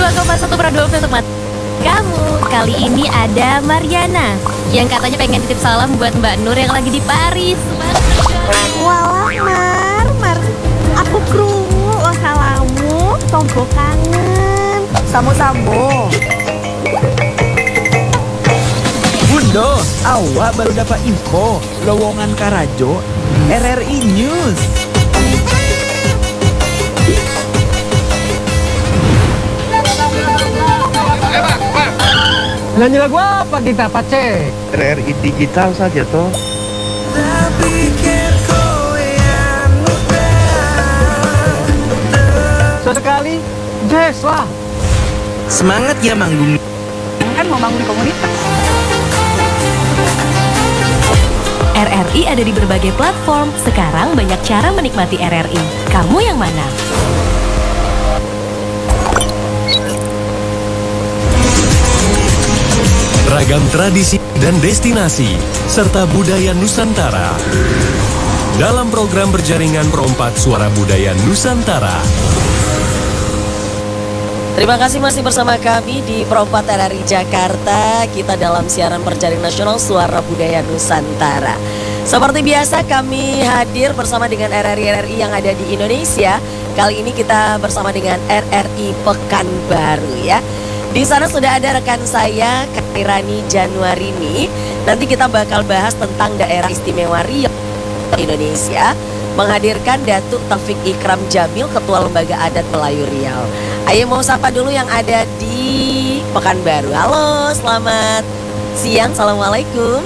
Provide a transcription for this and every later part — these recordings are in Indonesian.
102,1 Prado FM teman kamu. Kali ini ada Mariana yang katanya pengen titip salam buat Mbak Nur yang lagi di Paris. Walah Mar, aku krungu salamu, tombo kangen. Sambo-sambo. Bundo, awak baru dapat info lowongan Karajo RRI News. Nyanyi lagu apa kita, Pace? RRI digital saja toh. Sesekali, jazz lah. Semangat ya manggung. Kan mau bangun komunitas. RRI ada di berbagai platform. Sekarang banyak cara menikmati RRI. Kamu yang mana? Ragam tradisi dan destinasi, serta budaya Nusantara. Dalam program berjaringan Perompak Suara Budaya Nusantara. Terima kasih masih bersama kami di Perompak RRI Jakarta. Kita dalam siaran berjaring nasional Suara Budaya Nusantara. Seperti biasa kami hadir bersama dengan RRI yang ada di Indonesia. Kali ini kita bersama dengan RRI Pekanbaru ya. Di sana sudah ada rekan saya, Kairani Januarini. Nanti kita bakal bahas tentang daerah istimewa Riau Indonesia, menghadirkan Datuk Taufik Ikram Jamil, Ketua Lembaga Adat Melayu Riau. Ayo mau sapa dulu yang ada di Pekanbaru. Halo, selamat siang, assalamualaikum.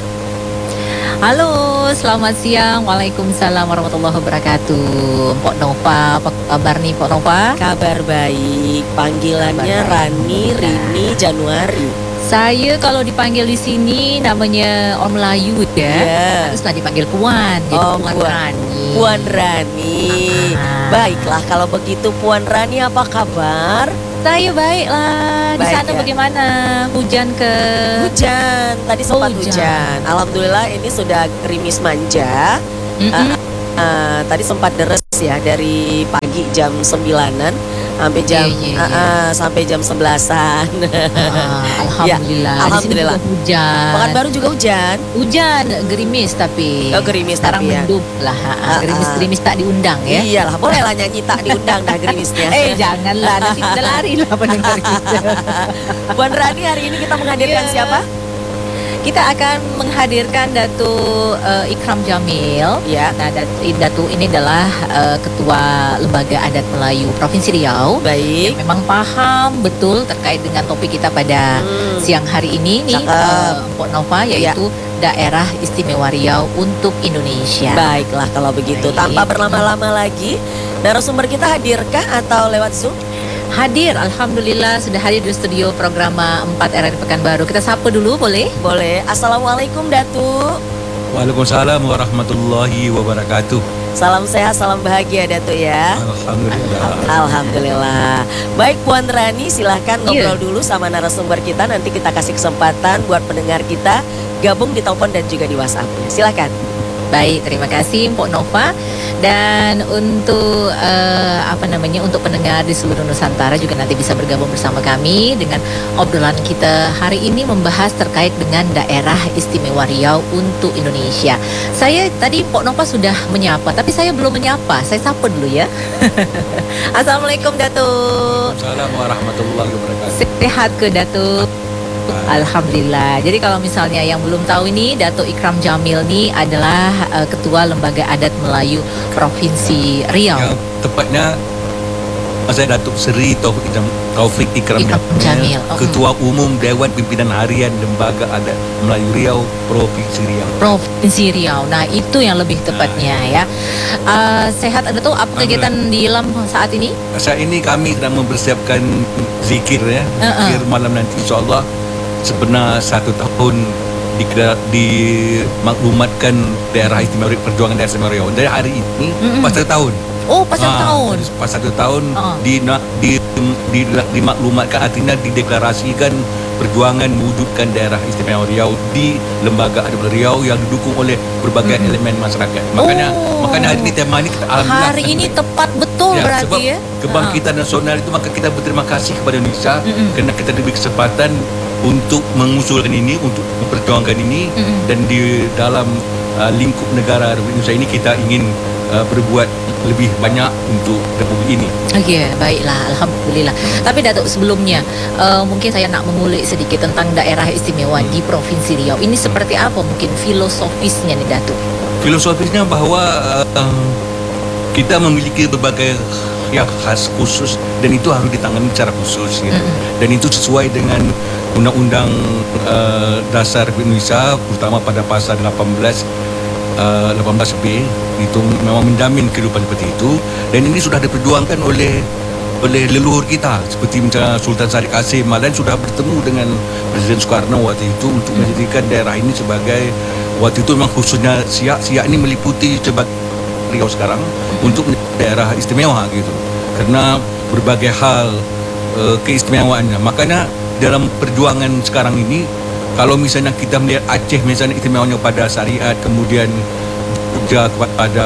Halo, selamat siang. Waalaikumsalam warahmatullahi wabarakatuh. Mpok Nova, apa kabar nih Mpok Nova? Kabar baik. Panggilannya Rani, Rini, Januari. Saya kalau dipanggil di sini namanya orang Melayu ya. Yeah. Haruslah dipanggil Puan. Jadi Puan Rani. Puan Rani. Baiklah kalau begitu Puan Rani, apa kabar? Saya baiklah. Di Baik, sana ya. bagaimana? Hujan ke? Hujan. Tadi sempat hujan. Alhamdulillah ini sudah gerimis manja. Tadi sempat deres ya dari pagi jam 9-an sampai jam sampai jam 11-an. Alhamdulillah. Ya, alhamdulillah. Di sini juga hujan. Pekanbaru juga hujan. Hujan, gerimis tapi. Oh, gerimis sekarang tapi ya. mendung lah. Gerimis-gerimis tak diundang ya. Iyalah, boleh lah nyanyi tak diundang dah gerimisnya. Janganlah, nanti kita lari lah pendengar kita. Puan Rani, hari ini kita menghadirkan siapa? Kita akan menghadirkan Datuk Ikram Jamil. Ya. Nah, Datuk ini adalah Ketua Lembaga Adat Melayu Provinsi Riau. Baik. Yang memang paham betul terkait dengan topik kita pada siang hari ini nih, Mpok Nova, yaitu Daerah Istimewa Riau untuk Indonesia. Baiklah kalau begitu. Baik. Tanpa berlama-lama lagi, narasumber kita hadirkah atau lewat Zoom? Hadir, Alhamdulillah sudah hadir di studio program 4 RRI Pekanbaru. Kita sapa dulu boleh? Boleh. Assalamualaikum Datuk. Waalaikumsalam warahmatullahi wabarakatuh. Salam sehat, salam bahagia Datuk ya. Alhamdulillah. Alhamdulillah. Baik Puan Rani, silahkan ngobrol dulu sama narasumber kita. Nanti kita kasih kesempatan buat pendengar kita gabung di telepon dan juga di WhatsApp. Silahkan. Baik, terima kasih Mpok Nova. Dan untuk untuk pendengar di seluruh Nusantara juga nanti bisa bergabung bersama kami dengan obrolan kita hari ini membahas terkait dengan daerah istimewa Riau untuk Indonesia. Saya tadi Mpok Nova sudah menyapa, tapi saya belum menyapa. Saya sapa dulu ya. Assalamualaikum Datuk. Waalaikumsalam warahmatullahi wabarakatuh. Sehat ke Datuk? Alhamdulillah. Jadi kalau misalnya yang belum tahu ini, Datuk Ikram Jamil ini adalah Ketua Lembaga Adat Melayu Provinsi Riau. Yang tepatnya saya Datuk Seri Taufik Ikram Jamil, Ketua Umum Dewan Pimpinan Harian Lembaga Adat Melayu Riau Provinsi Riau. Provinsi Riau. Nah, itu yang lebih tepatnya ya. Sehat ada tuh apa kegiatan di Lam saat ini? Saat ini kami sedang mempersiapkan zikir ya. Zikir malam nanti insyaallah. Sebenar 1 tahun dimaklumatkan daerah istimewa perjuangan daerah istimewa Riau. Dari hari ini pas 1 tahun. Oh, pas 1 tahun. Pas 1 tahun dimaklumatkan, artinya dideklarasikan perjuangan mewujudkan daerah istimewa Riau di Lembaga Adat Riau yang didukung oleh berbagai elemen masyarakat. Makanya hari ini tema ini kita alhamdulillah. Hari ini tepat betul sebab berarti ya. Kebangkitan nasional itu, maka kita berterima kasih kepada Indonesia kerana kita diberi kesempatan untuk mengusulkan ini, untuk memperjuangkan ini, dan di dalam lingkup negara Republik Indonesia ini kita ingin berbuat lebih banyak untuk Republik ini. Ya, baiklah, alhamdulillah. Tapi Datuk, sebelumnya mungkin saya nak mengulik sedikit tentang daerah istimewa di Provinsi Riau. Ini seperti apa mungkin filosofisnya nih Datuk? Filosofisnya bahwa kita memiliki berbagai yang khas khusus dan itu harus ditangani secara khusus gitu. Dan itu sesuai dengan Undang-Undang Dasar Republik Indonesia, terutama pada pasal 18B itu memang menjamin kehidupan seperti itu, dan ini sudah diperjuangkan oleh leluhur kita seperti misalnya Sultan Syarif Qasim Malan sudah bertemu dengan Presiden Soekarno waktu itu untuk menjadikan daerah ini sebagai, waktu itu memang khususnya Siak ini meliputi sebagai Riau sekarang untuk daerah istimewa gitu, karena berbagai hal keistimewaannya. Makanya dalam perjuangan sekarang ini, kalau misalnya kita melihat Aceh misalnya istimewanya pada syariat, kemudian juga kepada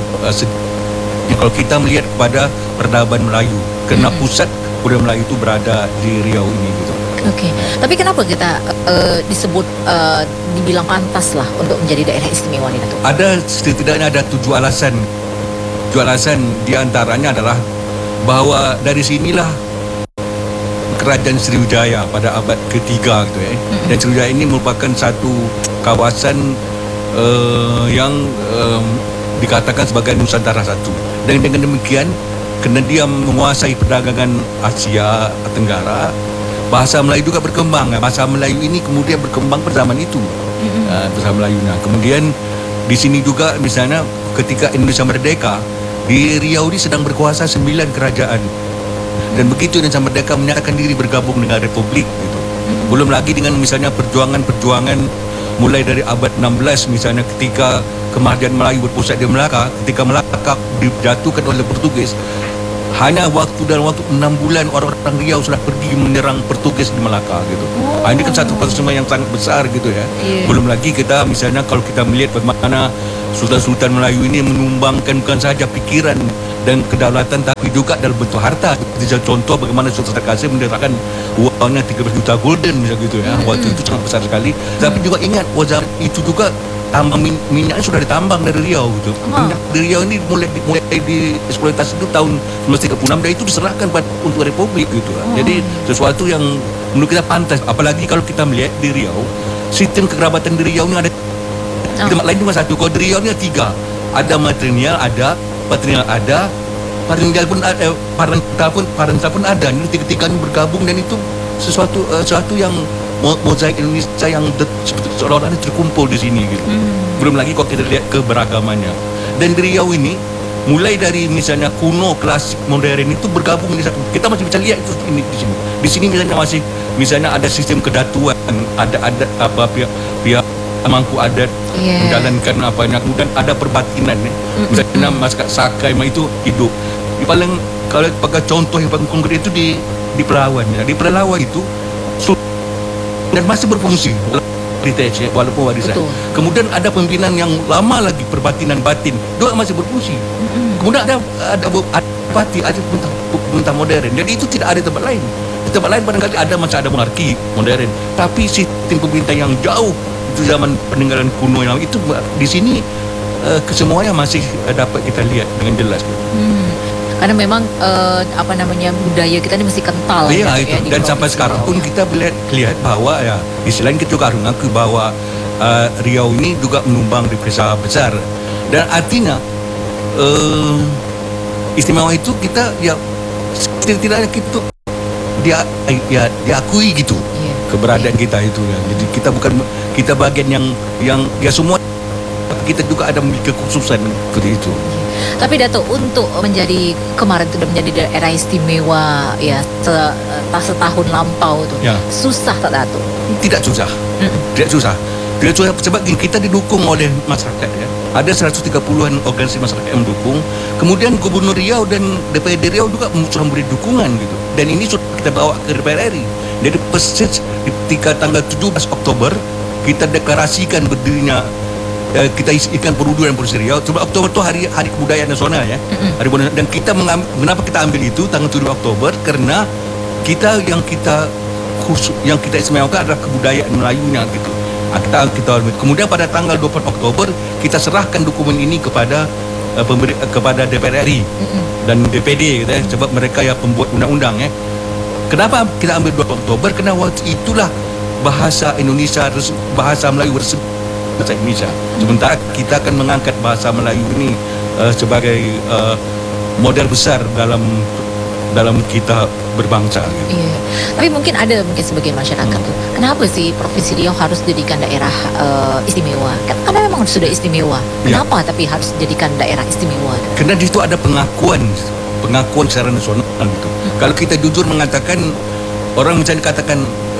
kalau kita melihat kepada peradaban Melayu, kerana pusat budaya Melayu itu berada di Riau ini gitu. Okey, tapi kenapa kita disebut dibilang pantas lah untuk menjadi daerah istimewa ni Datuk? Ada setidaknya ada 7 alasan. 7 alasan di antaranya adalah bahawa dari sinilah Kerajaan Sriwijaya pada abad ketiga gitu ya. Dan Sriwijaya ini merupakan satu kawasan yang dikatakan sebagai Nusantara satu. Dan dengan demikian, kerana dia menguasai perdagangan Asia Tenggara, bahasa Melayu juga berkembang. Bahasa Melayu ini kemudian berkembang pada zaman itu. Bahasa Melayu. Nah, kemudian di sini juga misalnya ketika Indonesia merdeka, di Riau ini sedang berkuasa 9 kerajaan. Dan begitu Indonesia merdeka menyatakan diri bergabung dengan Republik gitu. Belum lagi dengan misalnya perjuangan mulai dari abad 16 misalnya ketika Kemajuan Melayu berpusat di Melaka, ketika Melaka dijatuhkan oleh Portugis, hanya dalam waktu 6 bulan orang-orang Riau sudah pergi menyerang Portugis di Melaka gitu. Ini kan satu peristiwa yang sangat besar gitu ya. Belum lagi kita misalnya kalau kita melihat bagaimana Sultan-Sultan Melayu ini menumbangkan bukan saja pikiran dan kedaulatan tapi juga dalam bentuk harta. Seperti contoh bagaimana Sultan Qasim menyerahkan uangnya 13 juta golden misalnya gitu ya. Waktu itu sangat besar sekali. Tapi juga ingat waktu itu juga tambang minyak sudah ditambang dari Riau gitu. Minyak dari Riau ini mulai dieksploitasi itu tahun 1936 dan itu diserahkan untuk Republik gitu. Jadi sesuatu yang menurut kita pantas. Apalagi kalau kita melihat di Riau, sistem kekerabatan di Riau ini ada tempat lain cuma satu. Kalau di Riau ini ada 3. Ada matrilineal, ada patrilineal, ada parental pun ada, parental pun ada. Ini tiga-tiga ini bergabung dan itu sesuatu yang mozaik Indonesia yang seolah-olah terkumpul di sini gitu. Belum lagi kalau kita lihat keberagamannya. Dan di Riau ini mulai dari misalnya kuno, klasik, modern itu bergabung. Kita masih bisa lihat itu di sini. Di sini misalnya ada sistem kedatuan, ada pihak mangku adat menjalankan apanya, kemudian ada perbatinan misalnya masyarakat Sakai itu hidup. Paling kalau pakai contoh yang paling konkret itu di Pelawan. Di Pelawan itu dan masih berfungsi heritage walaupun warisan. Kemudian ada pimpinan yang lama lagi perbatinan batin juga masih berfungsi. Kemudian ada bati, ada bentar modern. Jadi itu tidak ada tempat lain. Di tempat lain barangkali masih ada monarki modern, tapi sistem pemerintahan yang jauh itu zaman peninggalan kuno yang itu di sini kesemuanya masih dapat kita lihat dengan jelas. Karena memang budaya kita ini masih kental. Iya, itu. Dan sampai sekarang pun kita lihat bahwa ya di selain kita juga harus mengakui bahwa Riau ini juga menyumbang devisa besar. Dan artinya istimewa itu kita ya setidaknya diakui gitu keberadaan kita itu ya. Jadi kita bagian yang ya semua kita juga ada memiliki kekhususan seperti itu. Tapi Datuk, untuk menjadi kemarin sudah menjadi daerah istimewa ya setahun lampau tu, susah tak Datuk? Tidak susah. Tidak susah sebab kita didukung oleh masyarakat ya. Ada 130-an organisasi masyarakat yang mendukung. Kemudian Gubernur Riau dan DPRD Riau juga sudah memberi dukungan gitu. Dan ini sudah kita bawa ke DPR RI. Jadi persis ketika tanggal 17 Oktober kita deklarasikan berdirinya kita isikan Perudu dan Provinsi Riau. 17 Oktober itu hari kebudayaan nasional ya. Hari kebudayaan, dan kita kenapa kita ambil itu tanggal 7 Oktober karena yang kita istimewakan adalah kebudayaan Melayunya gitu. Kemudian pada tanggal 24 Oktober kita serahkan dokumen ini kepada kepada DPR RI dan DPD gitu ya, sebab mereka yang pembuat undang-undang ya. Kenapa kita ambil 24 Oktober? Kerana waktu itulah bahasa Indonesia, bahasa Melayu resmi bahasa Indonesia. Sementara kita akan mengangkat bahasa Melayu ini sebagai model besar dalam kita berbangsa. Gitu. Iya. Tapi mungkin ada sebagian masyarakat tuh, kenapa sih Provinsi Riau harus dijadikan daerah istimewa? Karena memang sudah istimewa. Kenapa tapi harus dijadikan daerah istimewa? Karena di situ ada pengakuan secara nasional gitu. Kalau kita jujur mengatakan, orang misalnya katakan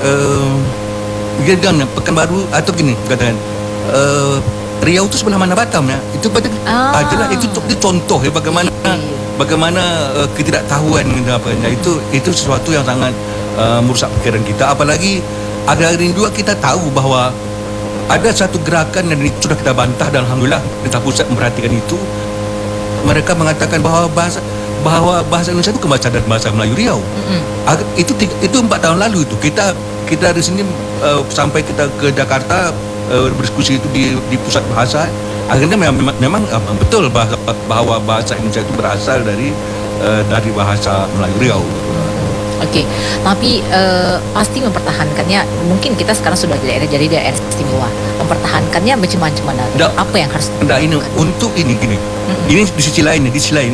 Pekanbaru atau gini katakan Riau itu sebelah mana Batam ya? Itu adalah itu contoh ya bagaimana ketidaktahuan itu sesuatu yang sangat merusak pikiran kita. Apalagi akhir-akhir ini juga kita tahu bahwa ada satu gerakan dan itu sudah kita bantah dan alhamdulillah pemerintah pusat memperhatikan itu. Mereka mengatakan bahwa bahasa Indonesia itu bahasa Melayu Riau. Itu 4 tahun lalu itu kita dari sini sampai kita ke Jakarta berdiskusi itu di pusat bahasa. Akhirnya memang betul bahwa bahasa Indonesia itu berasal dari bahasa Melayu Riau. Oke, tapi pasti mempertahankannya. Mungkin kita sekarang sudah jadi daerah istimewa. Mempertahankannya macam mana? Apa yang harus? Ini untuk ini gini. Ini di sisi lain.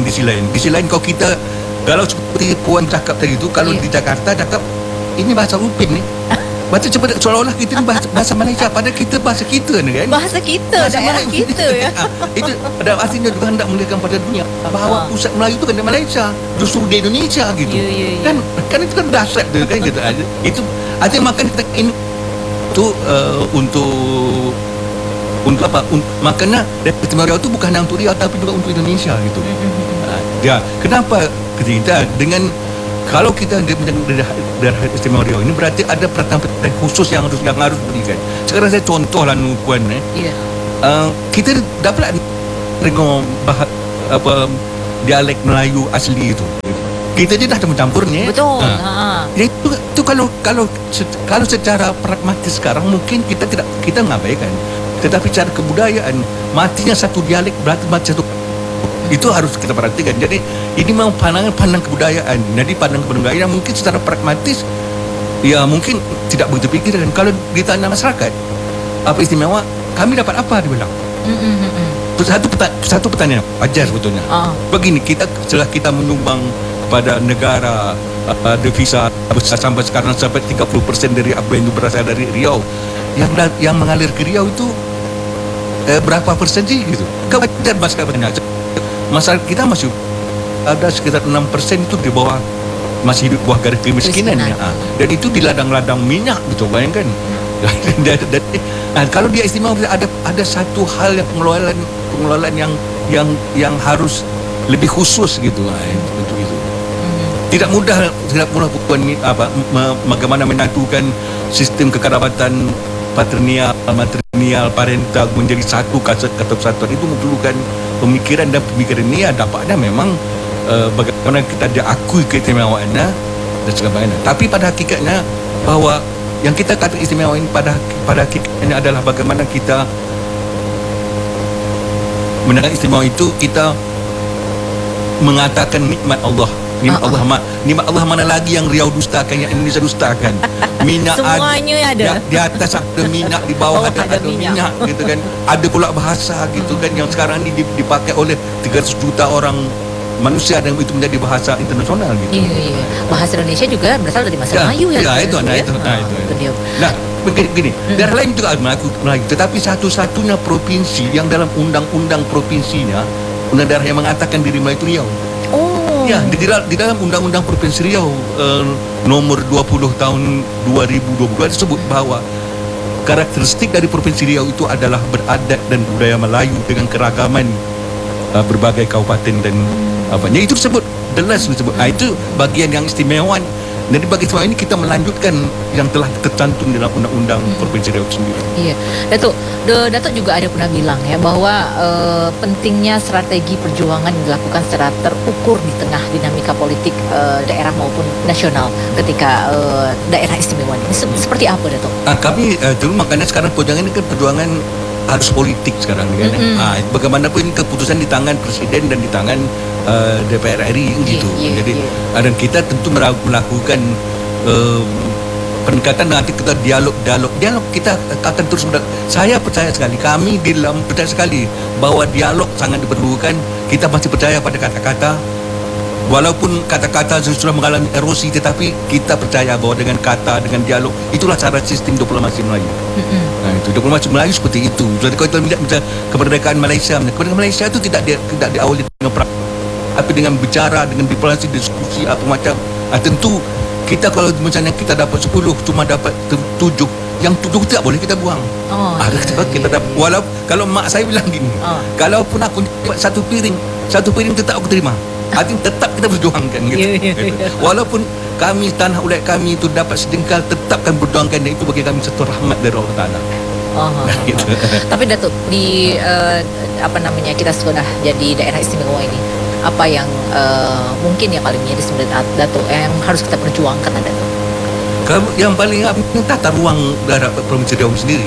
Kalau seperti Puan cakap tadi itu, kalau di Jakarta cakap ini bahasa Upin nih. Baca cepat seolah-olah kita bahasa Malaysia, padahal kita bahasa kita ni kan. Bahasa kita, daerah kita ya. Itu pada artinya juga hendak melihatkan pada dunia bahawa pusat Melayu itu kan di Malaysia, justru di Indonesia gitu. Kan itu kan dasar tu kan gitu aja. Itu artinya makan kita ini tu untuk apa? Makanya Riau itu bukan hanya untuk Riau tapi juga untuk Indonesia gitu. Ya, kenapa kita dengan kalau kita daerah istimewa Riau ini berarti ada perhatian khusus yang harus berikan. Sekarang saya contohlah Puan kita dapat dengar dialek Melayu asli itu. Kita je dah mencampurnya. Betul. Itu kalau secara pragmatis sekarang mungkin kita mengabaikan. Tetapi secara kebudayaan matinya satu dialek berarti mati satu. Itu harus kita perhatikan. Jadi ini memang pandang kebudayaan. Jadi pandang kebudayaan mungkin secara pragmatis ya mungkin tidak begitu pikirkan. Kalau ditanya masyarakat apa istimewa, kami dapat apa dibilang. Satu pertanyaan wajar sebetulnya. Begini, setelah kita menyumbang kepada negara devisa besar sampai sekarang sampai 30% dari apa yang berasal dari Riau, yang mengalir ke Riau itu berapa persen sih gitu. Wajar masyarakat. Masyarakat kita masih ada sekitar 6% itu di bawah, masih hidup bawah garis kemiskinan ya. Dan itu di ladang-ladang minyak gitu, bayangkan. Kalau dia istimewa ada satu hal yang pengelolaan yang harus lebih khusus gitu untuk itu. Tidak mudah bagaimana menatukan sistem kekerabatan matrinial parental menjadi satu kesatuan itu memerlukan pemikiran, dan pemikiran ini dapatnya memang bagaimana kita diakui keistimewaannya dan sebagainya. Tapi pada hakikatnya bahwa yang kita kata istimewa ini pada hakikatnya adalah bagaimana kita mendengar istimewa itu, kita mengatakan nikmat Allah. Nikmat Allah mana lagi yang Riau dustakan, yang Indonesia dustakan? Minyak semuanya ada. Di atas ada minyak, di bawah ada minyak gitu kan. Ada pula bahasa gitu kan yang sekarang ini dipakai oleh 300 juta orang manusia dan itu menjadi bahasa internasional gitu. Iya. Bahasa Indonesia juga berasal dari bahasa Melayu ya. Itu. Nah, begini. Daerah lain juga Melayu, tetapi satu-satunya provinsi yang dalam undang-undang provinsinya, undang daerah yang mengatakan diri Melayu itu Riau. Ya, di dalam Undang-Undang Provinsi Riau nomor 20 tahun 2022 disebut bahwa karakteristik dari Provinsi Riau itu adalah beradat dan budaya Melayu dengan keragaman berbagai kabupaten dan apa. Itu disebut jelas disebut. Itu bagian yang istimewa Jadi bagi semua ini kita melanjutkan yang telah tercantum dalam undang-undang Provinsi Riau sendiri. Iya, Datuk juga ada pernah bilang ya bahwa pentingnya strategi perjuangan dilakukan secara terukur di tengah dinamika politik daerah maupun nasional ketika daerah istimewa ini. Seperti apa, Datuk? Kami dulu makanya sekarang perjuangan ini kan perjuangan harus politik sekarang kan. Bagaimanapun keputusan di tangan presiden dan di tangan DPR RI gitu. Jadi dan kita tentu melakukan pendekatan nanti kita dialog kita akan terus saya percaya sekali, kami di dalam percaya sekali bahwa dialog sangat diperlukan. Kita masih percaya pada kata-kata, walaupun kata-kata sudah mengalami erosi, tetapi kita percaya bahwa dengan kata, dengan dialog, itulah cara sistem diplomasi Melayu. Nah, itu diplomasi Melayu seperti itu. Jadi kalau kita melihat kemerdekaan Malaysia itu tidak diawali dengan perang, tapi dengan bicara, dengan diplomasi, diskusi apa macam. Tentu kita kalau misalnya kita dapat 10, cuma dapat 7, yang 7 tidak boleh kita buang. Kita dapat, walau kalau mak saya bilang gini, kalaupun aku dapat satu piring tetap aku terima. Artinya tetap kita berjuangkan gitu. Walaupun kami, tanah ulat kami itu dapat sedengkal, tetap kami berjuangkan, dan itu bagi kami satu rahmat dari Allah Ta'ala. Gitu. Tapi Datuk, di kita sudah jadi daerah istimewa ini, apa yang mungkin yang paling menjadi sebenarnya Datuk yang harus kita perjuangkan, Datuk? Yang paling tata ruang daerah Provinsi Riau sendiri.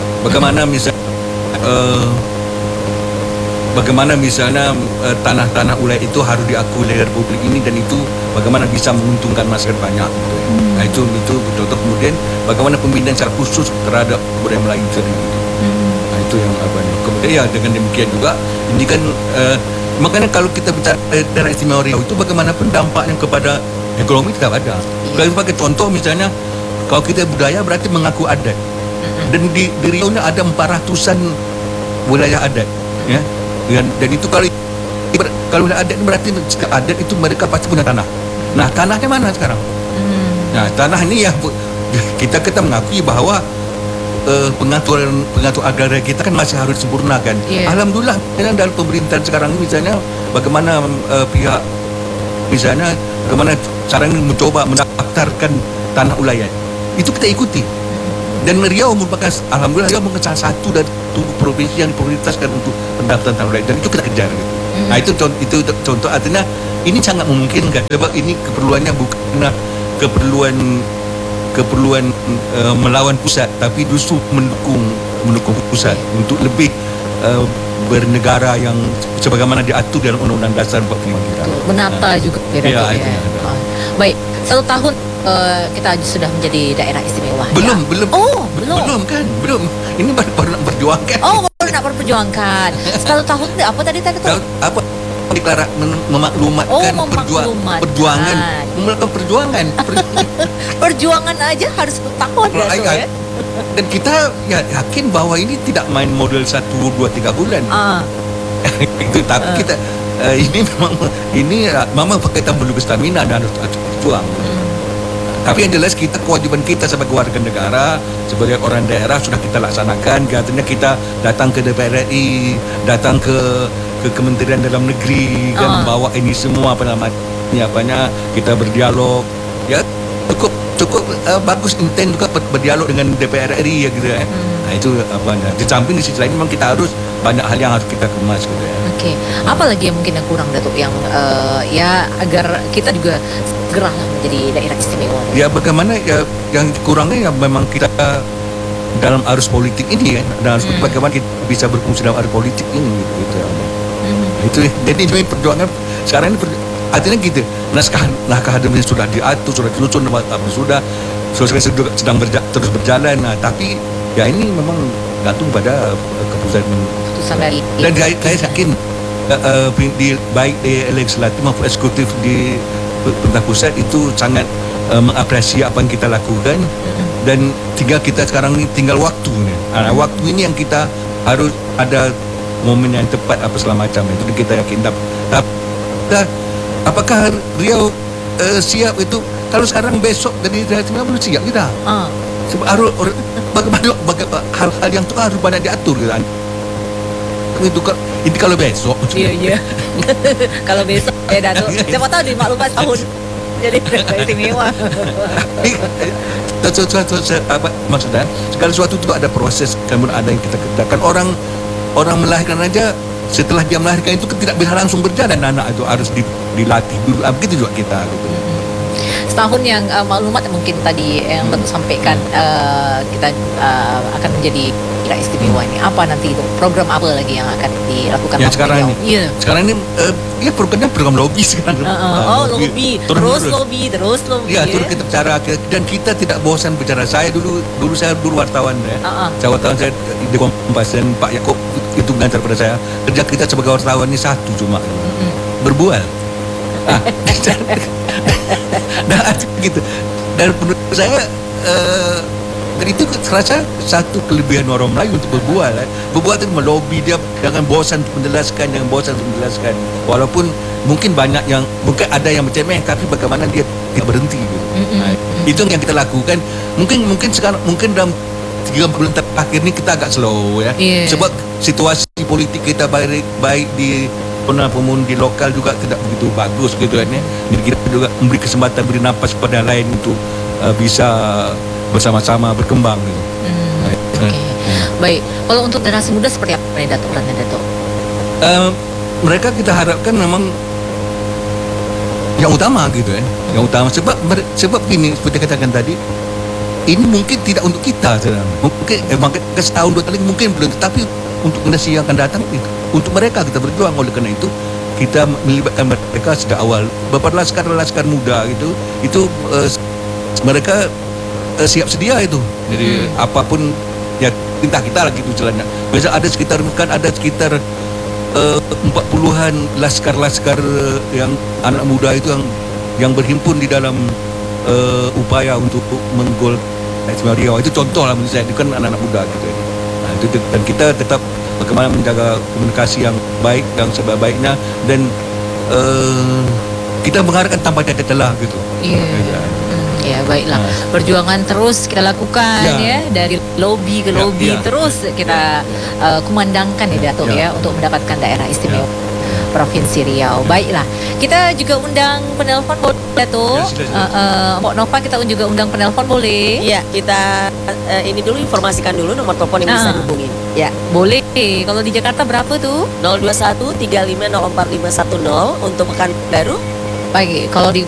Bagaimana misalnya tanah-tanah ulat itu harus diakui oleh Republik ini, dan itu bagaimana bisa menguntungkan masyarakat banyak gitu ya. Nah itu betul-betul. Kemudian bagaimana pembinaan secara khusus terhadap budaya Melayu sendiri. Nah itu yang kemudian ya dengan demikian juga ini kan makanya kalau kita bicara daerah istimewa Riau itu bagaimanapun dampaknya kepada ekonomi tidak ada. Kalau sebagai contoh misalnya, kalau kita budaya berarti mengaku adat, dan di Riau ini ada 400-an wilayah adat ya. Dan itu kalau adat berarti setiap adat itu mereka pasti punya tanah. Nah tanahnya mana sekarang? Nah tanah ini ya kita mengakui bahwa pengatur agraria kita kan masih harus sempurnakan. Alhamdulillah dalam pemerintahan sekarang ini misalnya bagaimana pihak misalnya bagaimana cara ini mencoba mendaftarkan tanah ulayat, itu kita ikuti. Dan Riau merupakan, alhamdulillah Riau merupakan salah satu dari provinsi yang diprioritaskan untuk pendaftaran tanah ulayat, dan itu kita kejar gitu. Nah itu contoh, artinya ini sangat memungkinkan sebab ini keperluannya bukan keperluan melawan pusat, tapi justru mendukung pusat untuk lebih bernegara yang sebagaimana diatur dalam Undang-Undang Dasar 45 kita. Menata juga kira-kira. Baik, 1 tahun kita sudah menjadi daerah istimewa. Belum. Belum kan? Belum. Ini baru nak berjuangkan. Baru nak berperjuangkan. 1 tahun itu apa tadi tuh? Apa? Deklarasi memaklumatkan perjuangan. Melakukan perjuangan. Perjuangan aja harus 1 tahun ya. Dan kita yakin bahwa ini tidak main model 1, 2, 3 bulan. Itu tapi kita ini memang kita perlu stamina dan harus berjuang. Tapi yang jelas kewajiban kita sebagai warga negara, sebagai orang daerah sudah kita laksanakan. Katanya kita datang ke DPR RI, datang ke Kementerian Dalam Negeri, kan bawa ini semua kita berdialog. Ya cukup bagus, intent juga berdialog dengan DPR RI ya gitu ya. Nah itu di samping di sisi lain memang kita harus banyak hal yang harus kita kemas gitu ya. Oke. Apa lagi yang mungkin yang kurang, Datuk, yang agar kita juga segeralah menjadi daerah istimewa? Ya bagaimana yang kurangnya memang kita dalam arus politik ini kan, dan bagaimana kita bisa berfungsi dalam arus politik ini gitu ya. Itu jadi perjuangan sekarang ini artinya gitu. Naskah akademik sudah diatur, sudah disusun, sudah sedang terus berjalan. Nah, tapi ya ini memang gantung pada keputusan dari. Dan saya yakin baik di legislatif maupun eksekutif di pemerintah pusat itu sangat mengapresiasi apa yang kita lakukan, dan kita sekarang ini tinggal waktu nih. Waktu ini yang kita harus ada momen yang tepat apa segala macam itu kita yakin. Apakah Riau siap itu? Kalau sekarang besok jadi belum siap kita. Sebab harus bagaimana hal-hal yang itu harus banyak diatur kan. Itu kalau besok. Iya. Kalau besok ya Datuk. Siapa tahu di maklumat tahun. Jadi daerah istimewa. Apa maksudnya? Segala sesuatu itu ada proses, kemudian ada yang kita kerjakan. Orang melahirkan aja, setelah dia melahirkan itu tidak bisa langsung berjalan, anak itu harus dilatih dulu. Begitu juga kita gitu. Setahun yang maklumat mungkin tadi yang Datuk sampaikan, kita akan menjadi daerah istimewa ini. Apa nanti itu? Program apa lagi yang akan dilakukan? Yang sekarang ini. Iya. Sekarang ini ya programnya program lobby sekarang. Lobby. Terus lobby. Ya, terus kita bicara, dan kita tidak bosan bicara. Saya dulu saya wartawan ya. Saya wartawan, saya di Kompas, dan Pak Yaakob itu mengantar pada saya. Kerja kita sebagai wartawan ini satu cuma, berbual. Nah, gitu. Dan menurut saya dan itu terasa satu kelebihan orang Melayu untuk berbual. Berbual itu melobi, dia jangan bosan untuk menjelaskan, walaupun mungkin ada yang bercemeh, tapi bagaimana dia tidak berhenti gitu. Itu yang kita lakukan. Mungkin sekarang, dalam 3 bulan terakhir ini kita agak slow ya. Sebab situasi politik kita baik di pun di lokal juga tidak begitu bagus gitu kan ya. Jadi kita juga memberi kesempatan, beri nafas pada lain untuk bisa bersama-sama berkembang gitu. Baik. Kalau untuk generasi muda seperti apa nih Datuk? Mereka kita harapkan memang yang utama gitu ya. Yang utama sebab ini seperti katakan tadi, ini mungkin tidak untuk kita sebenarnya. Mungkin setahun 2 tahun mungkin belum, tetapi untuk generasi yang akan datang itu, untuk mereka kita berjuang. Oleh karena itu kita melibatkan mereka sejak awal. Beberapa laskar muda itu mereka siap sedia itu. Jadi apapun ya perintah kita lagi itu jalannya. Biasa ada sekitar 40-an laskar yang anak muda itu yang berhimpun di dalam upaya untuk menggol Riau. Itu contoh lah menurut saya, itu kan anak-anak muda gitu ya. Nah, itu, dan kita tetap bagaimana menjaga komunikasi yang baik, yang sebaik-baiknya, dan kita mengharapkan tanpa ada celah gitu. Ya baiklah, perjuangan terus kita lakukan ya, dari lobby ke lobby terus kita kumandangkan ya Datuk ya, untuk mendapatkan daerah istimewa Provinsi Riau. Baiklah, kita juga undang penelpon Datuk. Mbak Nova, kita juga undang penelpon boleh? Ya, kita ini dulu informasikan dulu nomor telepon yang bisa dihubungin. Ya, boleh. Kalau di Jakarta berapa tuh? 021 35 04 510 untuk Pekanbaru. Baik, kalau di